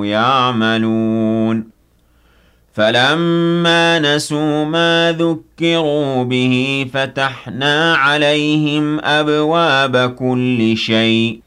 كانوا يعملون فلما نسوا ما ذكروا به فتحنا عليهم أبواب كل شيء